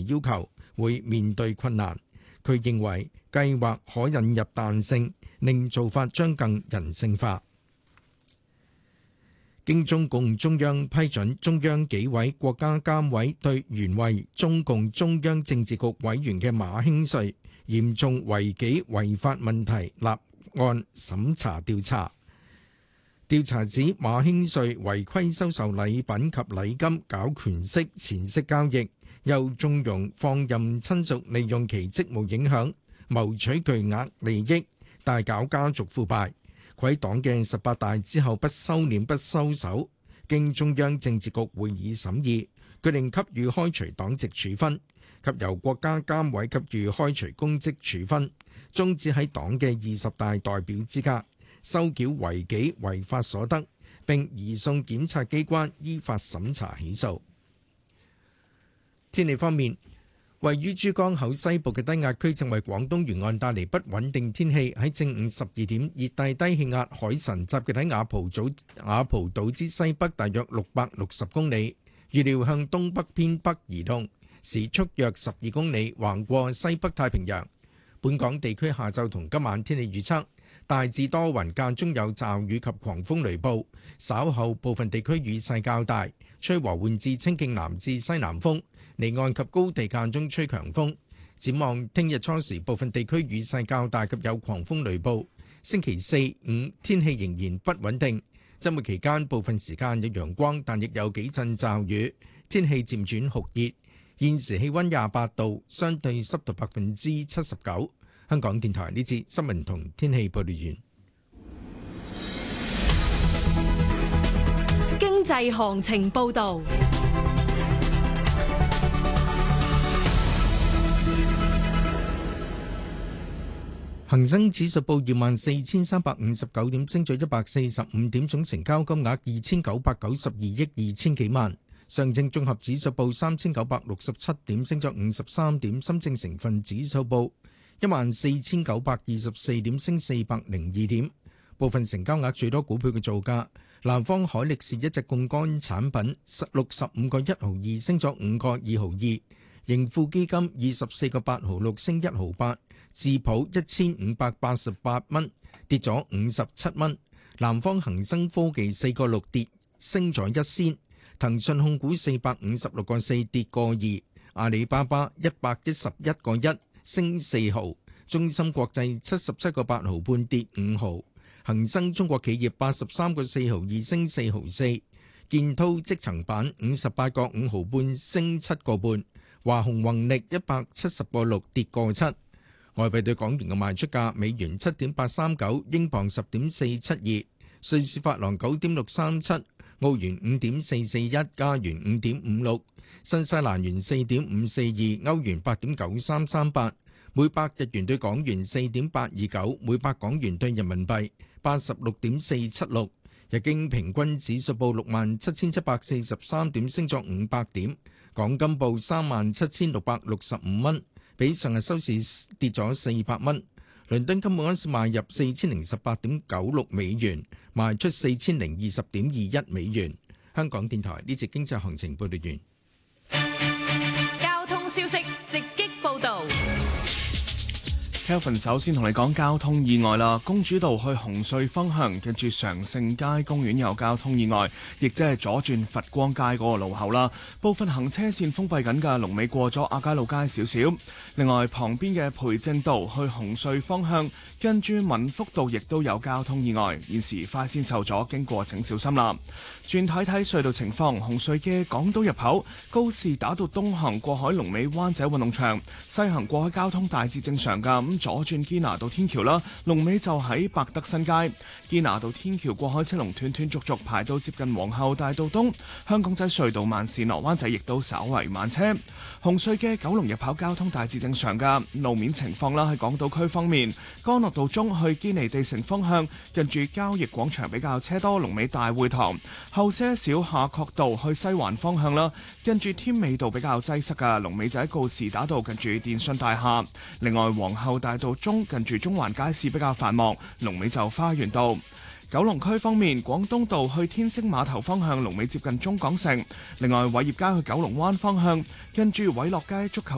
要求，會面對困難。佢認為計劃可引入彈性，令做法將更人性化。經中共中央批准，中央紀委國家監委對原為中共中央政治局委員嘅馬興瑞嚴重違紀違法問題立案審查調查。調查指馬興瑞違規收受禮品及禮金，搞權色錢色交易，又縱容放任親屬利用其職務影響，謀取巨額利益，大搞家族腐敗。佢喺黨嘅18大之後不收斂不收手，經中央政治局會議審議，決定給予開除黨籍處分，及由國家監委給予開除公職處分，終止喺黨嘅20大代表資格，收繳違紀違法所得，並移送檢察機關依法審查起訴。天氣方面，位於珠江口西部嘅低壓區正為廣東沿岸帶嚟不穩定天氣。喺正午12點，熱帶低氣壓海神集結喺雅蒲島之西北大約660公里，預料向東北偏北移動，時速約12公里，橫過西北太平洋。本港地區下晝同今晚天氣預測，大致多雲，間中有驟雨及狂風雷暴，稍後部分地區雨勢較大，吹和緩至清勁南至西南風，離岸及高地間中吹強風。展望聽日初時部分地區雨勢較大及有狂風雷暴，星期四、五天氣仍然不穩定，週末期間部分時間有陽光，但亦有幾陣驟雨，天氣漸轉酷熱。現時氣溫28度，相對濕度79%。香港電台呢節新聞同天氣報道完。 經濟行情報道。 恒生指數報24,359點，升咗145點，總成交金額2,992億2千幾萬。上證綜合指數報3,967點，升咗53點。深證成分指數報14,924點，升402點。部分成交額最多股票嘅造價：南方海力士一隻槓桿產品65個1毫2，升咗5個2毫2；盈富基金24個8毫6，升1毫8；智普1588蚊，跌咗57蚊；南方恒生科技4個6跌，升咗1仙；騰訊控股456個4跌個2；阿里巴巴111個1升4毫；中芯國際77個8毫半跌5毫；恒生中國企業83個4毫2升4毫4；建滔積層板58個5毫半升7個半；華虹宏力170個6跌個7。外幣對港元嘅賣出價：美元7.839，英鎊10.472，瑞士法郎9.637，澳元5.441，加元5.56，新西蘭元4.542，歐元8.9338，每百日元對港元4.829，每百港元對人民幣86.476。日經平均指數報67,743點，升咗500點。港金報37,665蚊，比上日收市跌咗400蚊。倫敦金每盎司賣入4018.96美元，賣出4020.21美元。香港電台呢節經濟行情報道完。 交通消息直擊報道。 Kelvin 首先同你講交通意外啦，公主道去紅隧方向，跟住常盛街公園有交通意外，亦即係左轉佛光街嗰個路口啦。部分行車線封閉緊嘅，龍尾過咗亞皆老街少少。另外旁邊嘅培正道去紅隧方向，跟住民福道亦都有交通意外，現時快線受阻，經過請小心啦。轉睇睇隧道情況，紅隧嘅港島入口告士打道東行過海龍尾灣仔運動場，西行過海交通大致正常㗎。咁左轉堅拿道天橋啦，龍尾就喺百德新街。堅拿道天橋過海車龍斷斷續續排到接近皇后大道東。香港仔隧道慢線落灣仔亦都稍為慢車。紅隧嘅九龍入口交通大致正常㗎。路面情況啦，喺港島區方面，干諾道中去堅尼地城方向，近住交易廣場比較車多，龍尾大會堂。後些少夏慤道去西環方向啦，近住添美道比較擠塞㗎，龍尾就喺告士打道近住電訊大廈。另外皇后大道中近住中環街市比較繁忙，龍尾就花園道。九龍區方面，廣東道去天星碼頭方向龍尾接近中港城。另外偉業街去九龍灣方向，近住偉樂街足球